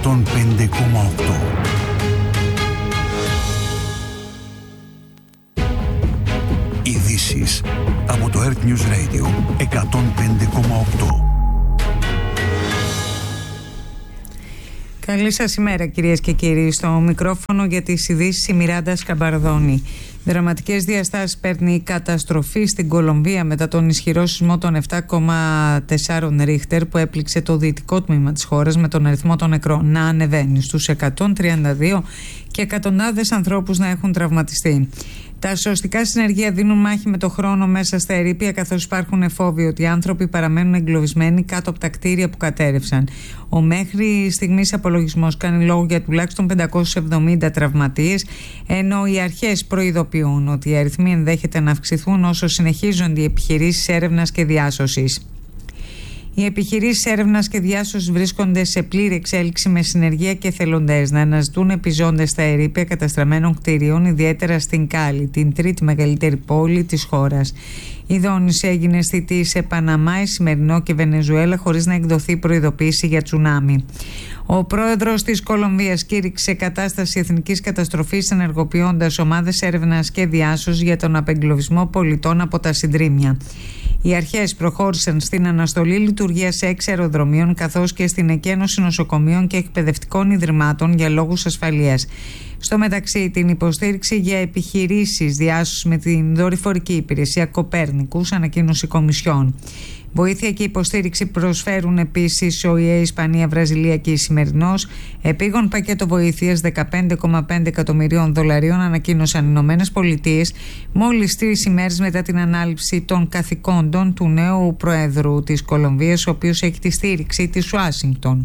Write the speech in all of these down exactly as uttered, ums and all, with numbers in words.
εκατόν πέντε κόμμα οκτώ. Ειδήσεις από το Earth News Radio εκατόν πέντε κόμμα οκτώ. Καλή σας ημέρα, κυρίες και κύριοι. Στο μικρόφωνο για τις ειδήσεις η Μιράντα Σκαμπαρδόνη. Δραματικές διαστάσεις παίρνει η καταστροφή στην Κολομβία μετά τον ισχυρό σεισμό των επτά κόμμα τέσσερα Ρίχτερ που έπληξε το δυτικό τμήμα της χώρας, με τον αριθμό των νεκρών να ανεβαίνει στους εκατόν τριάντα δύο και εκατοντάδες ανθρώπους να έχουν τραυματιστεί. Τα σωστικά συνεργεία δίνουν μάχη με το χρόνο μέσα στα ερείπια, καθώς υπάρχουν φόβοι ότι οι άνθρωποι παραμένουν εγκλωβισμένοι κάτω από τα κτίρια που κατέρευσαν. Ο μέχρι στιγμής απολογισμός κάνει λόγο για τουλάχιστον πεντακόσιους εβδομήντα τραυματίες, ενώ οι αρχές προειδοποιούν ότι οι αριθμοί ενδέχεται να αυξηθούν όσο συνεχίζονται οι επιχειρήσεις έρευνας και διάσωσης. Οι επιχειρήσεις έρευνας και διάσωσης βρίσκονται σε πλήρη εξέλιξη, με συνεργεία και εθελοντές να αναζητούν επιζώντες στα ερείπια καταστραμμένων κτηρίων, ιδιαίτερα στην Κάλι, την τρίτη μεγαλύτερη πόλη της χώρας. Η δόνηση έγινε αισθητή σε Παναμά, Ισημερινό και Βενεζουέλα, χωρίς να εκδοθεί προειδοποίηση για τσουνάμι. Ο πρόεδρος της Κολομβίας κήρυξε κατάσταση εθνικής καταστροφής, ενεργοποιώντας ομάδες έρευνας και διάσωσης για τον απεγκλωβισμό πολιτών από τα συντρίμμια. Οι αρχές προχώρησαν στην αναστολή λειτουργίας έξι αεροδρομίων, καθώς και στην εκένωση νοσοκομείων και εκπαιδευτικών ιδρυμάτων για λόγους ασφαλείας. Στο μεταξύ, την υποστήριξη για επιχειρήσεις διάσωσης με την δορυφορική υπηρεσία Κοπέρνικους ανακοίνωσε η Κομισιόν. Βοήθεια και υποστήριξη προσφέρουν επίσης ο ΙΕ, Ισπανία, Βραζιλία και Ισημερινός. Επίγον πακέτο βοήθειας δεκαπέντε κόμμα πέντε εκατομμυρίων δολαρίων ανακοίνωσαν οι Ηνωμένες Πολιτείες μόλις τρεις ημέρες μετά την ανάληψη των καθηκόντων του νέου Προέδρου της Κολομβίας, ο οποίος έχει τη στήριξη της Ουάσιγκτον.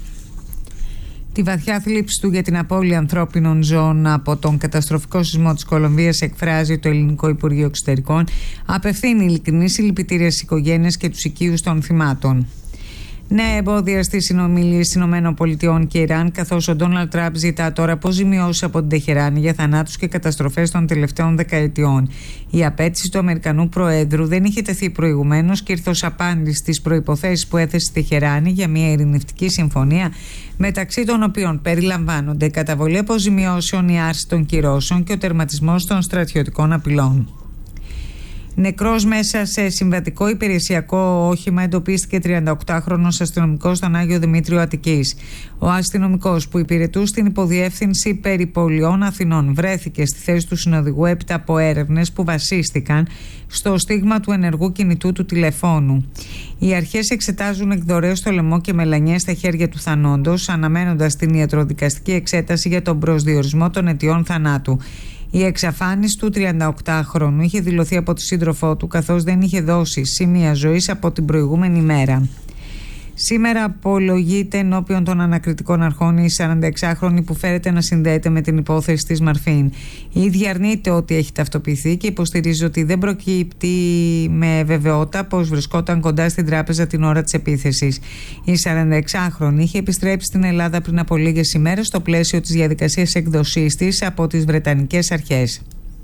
Τη βαθιά θλίψη του για την απώλεια ανθρώπινων ζώων από τον καταστροφικό σεισμό της Κολομβίας εκφράζει το Ελληνικό Υπουργείο Εξωτερικών. Απευθύνει ειλικρινείς συλληπιτήρια στις οικογένειες και τους οικείους των θυμάτων. Νέα εμπόδια στις συνομιλίες ΗΠΑ και Ιράν, καθώς ο Ντόναλντ Τραμπ ζητά τώρα αποζημιώσεις από την Τεχεράνη για θανάτους και καταστροφές των τελευταίων δεκαετιών. Η απέτηση του Αμερικανού Προέδρου δεν είχε τεθεί προηγουμένως και ήρθε ως απάντηση στις προϋποθέσεις που έθεσε η Τεχεράνη για μια ειρηνευτική συμφωνία, μεταξύ των οποίων περιλαμβάνονται η καταβολή αποζημιώσεων, η άρση των κυρώσεων και ο τερματισμός των στρατιωτικών απειλών. Νεκρός μέσα σε συμβατικό υπηρεσιακό όχημα εντοπίστηκε τριανταοκτάχρονος αστυνομικός στον Άγιο Δημήτριο Αττικής. Ο αστυνομικός, που υπηρετούσε στην υποδιεύθυνση περιπολιών Αθηνών, βρέθηκε στη θέση του συνοδηγού έπειτα από έρευνες που βασίστηκαν στο στίγμα του ενεργού κινητού του τηλεφώνου. Οι αρχές εξετάζουν εκδορές στο λαιμό και μελανιές στα χέρια του θανόντος, αναμένοντας την ιατροδικαστική εξέταση για τον προσδιορισμό των αιτιών θανάτου. Η εξαφάνιση του τριανταοκτάχρονου είχε δηλωθεί από τη σύντροφό του, καθώς δεν είχε δώσει σημεία ζωής από την προηγούμενη μέρα. Σήμερα απολογείται ενώπιον των ανακριτικών αρχών η σαρανταεξάχρονη που φέρεται να συνδέεται με την υπόθεση της Μαρφίν. Η ίδια αρνείται ότι έχει ταυτοποιηθεί και υποστηρίζει ότι δεν προκύπτει με βεβαιότητα πως βρισκόταν κοντά στην τράπεζα την ώρα της επίθεσης. Η σαρανταεξάχρονη είχε επιστρέψει στην Ελλάδα πριν από λίγες ημέρες στο πλαίσιο της διαδικασίας εκδοσής της από τις Βρετανικές αρχές.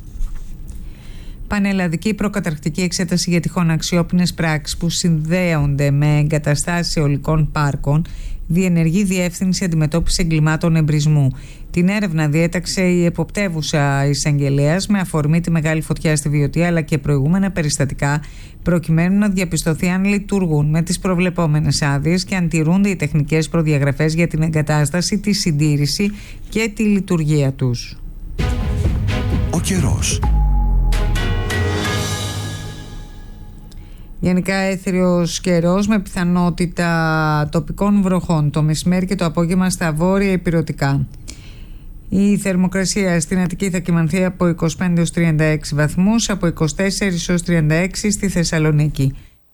Πανελλαδική προκαταρκτική εξέταση για τυχόν αξιόπινες πράξεις που συνδέονται με εγκαταστάσεις αιωλικών πάρκων διενεργεί Διεύθυνση Αντιμετώπισης Εγκλημάτων Εμπρισμού. Την έρευνα διέταξε η εποπτεύουσα εισαγγελέας με αφορμή τη μεγάλη φωτιά στη Βιωτία, αλλά και προηγούμενα περιστατικά, προκειμένου να διαπιστωθεί αν λειτουργούν με τις προβλεπόμενες άδειες και αν τηρούνται οι τεχνικές προδιαγραφές για την εγκατάσταση, τη συντήρηση και τη λειτουργία τους. Ο καιρός. Γενικά έθριος καιρός με πιθανότητα τοπικών βροχών το μεσημέρι και το απόγευμα στα βόρεια ηπειρωτικά. Η θερμοκρασία στην Αττική θα κυμανθεί από είκοσι πέντε έως τριάντα έξι βαθμούς, από είκοσι τέσσερα έως τριάντα έξι στη Θεσσαλονίκη.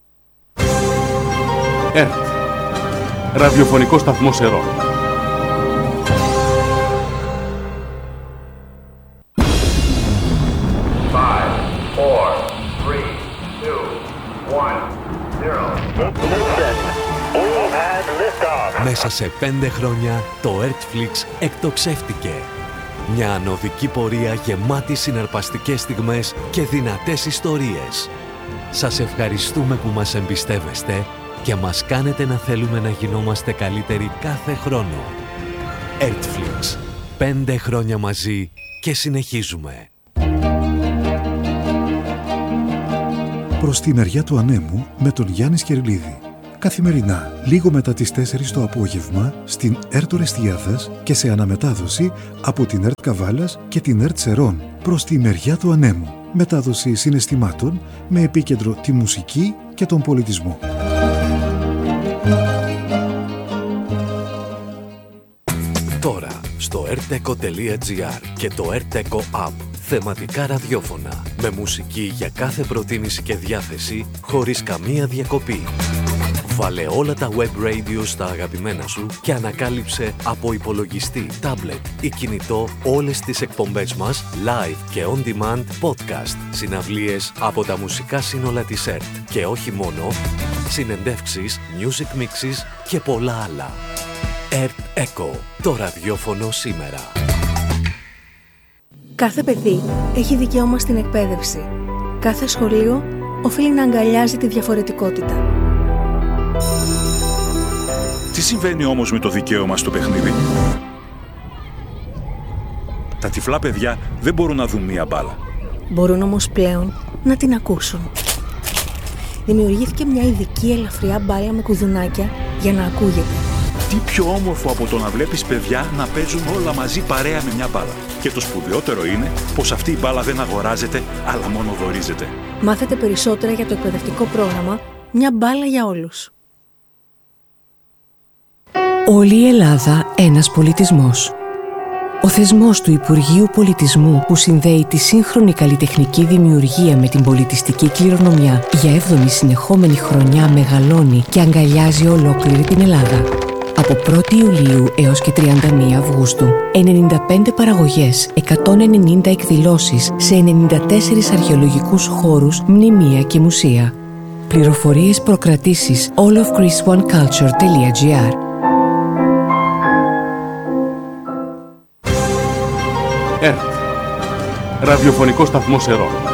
ΕΡΤ, ραδιοφωνικό σταθμό Σερών. Μέσα σε πέντε χρόνια το Earthflix εκτοξεύτηκε. Μια ανωδική πορεία γεμάτη συναρπαστικές στιγμές και δυνατές ιστορίες. Σας ευχαριστούμε που μας εμπιστεύεστε και μας κάνετε να θέλουμε να γινόμαστε καλύτεροι κάθε χρόνο. Earthflix. Πέντε χρόνια μαζί και συνεχίζουμε. Προς τη μεριά του ανέμου με τον Γιάννη Σκερλίδη. Καθημερινά, λίγο μετά τις τέσσερις το απόγευμα, στην ΕΡΤ Ορεστιάδας και σε αναμετάδοση από την ΕΡΤ Καβάλας και την ΕΡΤ Σερών. Προς τη μεριά του ανέμου. Μετάδοση συναισθημάτων με επίκεντρο τη μουσική και τον πολιτισμό. Τώρα, στο erteco τελεία gr και το erteco App. Θεματικά ραδιόφωνα, με μουσική για κάθε προτίμηση και διάθεση, χωρίς καμία διακοπή. Βάλε όλα τα web radio στα αγαπημένα σου και ανακάλυψε από υπολογιστή, tablet ή κινητό όλες τις εκπομπές μας, live και on demand podcast, συναυλίες από τα μουσικά σύνολα της ΕΡΤ και όχι μόνο, συνεντεύξεις, music mixes και πολλά άλλα. ΕΡΤ Echo, το ραδιόφωνο σήμερα. Κάθε παιδί έχει δικαίωμα στην εκπαίδευση. Κάθε σχολείο οφείλει να αγκαλιάζει τη διαφορετικότητα. Τι συμβαίνει όμως με το δικαίωμα στο παιχνίδι? Τα τυφλά παιδιά δεν μπορούν να δουν μία μπάλα. Μπορούν όμως πλέον να την ακούσουν. Δημιουργήθηκε μια ειδική ελαφριά μπάλα με κουδουνάκια για να ακούγεται. Τι πιο όμορφο από το να βλέπεις παιδιά να παίζουν όλα μαζί παρέα με μια μπάλα. Και το σπουδαιότερο είναι πως αυτή η μπάλα δεν αγοράζεται, αλλά μόνο δωρίζεται. Μάθετε περισσότερα για το εκπαιδευτικό πρόγραμμα «Μια μπάλα για όλους». Όλη η Ελλάδα ένας πολιτισμός. Ο θεσμός του Υπουργείου Πολιτισμού που συνδέει τη σύγχρονη καλλιτεχνική δημιουργία με την πολιτιστική κληρονομιά για έβδομη συνεχόμενη χρονιά μεγαλώνει και αγκαλιάζει ολόκληρη την Ελλάδα. Από πρώτη Ιουλίου έως και τριάντα μία Αυγούστου, ενενήντα πέντε παραγωγές, εκατόν ενενήντα εκδηλώσεις σε ενενήντα τέσσερις αρχαιολογικούς χώρους, μνημεία και μουσεία. Πληροφορίες προκρατήσεις all of greece one culture τελεία gr. ΕΡΤ. Ραδιοφωνικό σταθμό Σερών.